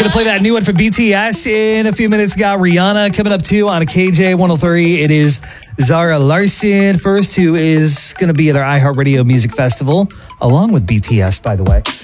Gonna play that new one for BTS in a few minutes. Got Rihanna coming up too on a KJ 103. It is Zara Larsson first, who is gonna be at our iHeartRadio Music Festival along with BTS, by the way.